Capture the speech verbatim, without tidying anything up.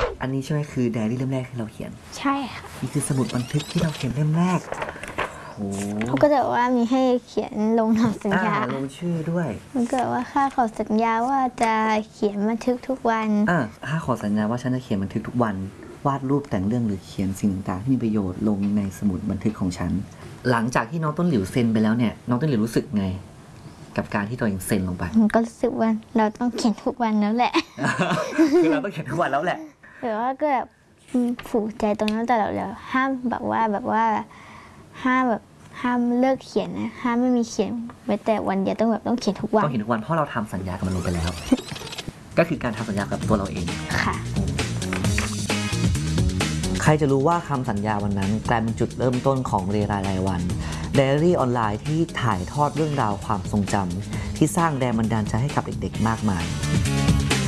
อันนี้ใช่ไหมคือไดอารี่เล่มแรกที่เราเขียนใช่ค่ะนี่คือสมุดบันทึกที่เราเขียนเล่มแรกโอ้เขาก็จะบอกว่ามีให้เขียนลงนามสัญญาลงชื่อด้วยมันก็ว่าข้าขอสัญญาว่าจะเขียนบันทึกทุกวันอ่าข้าขอสัญญาว่าฉันจะเขียนบันทึกทุกวันวาดรูปแต่งเรื่องหรือเขียนสิ่งต่างๆที่มีประโยชน์ลงในสมุดบันทึกของฉันหลังจากที่น้องต้นหลิวเซ็นไปแล้วเนี่ยน้องต้นหลิวรู้สึกไงกับการที่ตัวเองเซ็นลงไปมันก็รู้สึกว่าเราต้องเขียนทุกวันแล้วแหละคือเราต้องเขียนทุกวันแล้วแหละแต่ว่าก็แบบผูกใจตรงนั้นแต่เราเราห้ามแบบว่าแบบว่าห้ามแบบห้ามเลิกเขียนนะห้ามไม่มีเขียนไว้แต่วันเดียวต้องแบบต้องเขียนทุกวันต้องเขียนทุกวันเพราะเราทำสัญญากับมันลงไปแล้ว ก็คือการทำสัญญากับตัวเราเองค่ะใครจะรู้ว่าคำสัญญาวันนั้นกลายเป็นจุดเริ่มต้นของเรไรรายวันไดอารี่ออนไลน์ที่ถ่ายทอดเรื่องราวความทรงจำที่สร้างแรงบันดาลใจให้กับเด็กๆมากมาย